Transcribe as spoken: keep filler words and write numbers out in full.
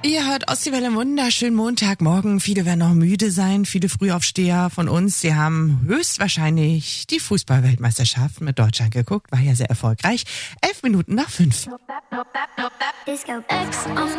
Ihr hört Ostseewelle, einen wunderschönen Montagmorgen. Viele werden noch müde sein, viele Frühaufsteher von uns. Sie haben höchstwahrscheinlich die Fußballweltmeisterschaft mit Deutschland geguckt. War ja sehr erfolgreich. Elf Minuten nach fünf. Disco X on